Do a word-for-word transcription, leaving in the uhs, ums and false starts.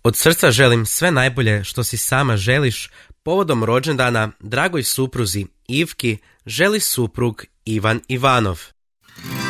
Od srca želim sve najbolje što si sama želiš. Povodom rođendana dragoj supruzi Ivki želi suprug Ivan Ivanov.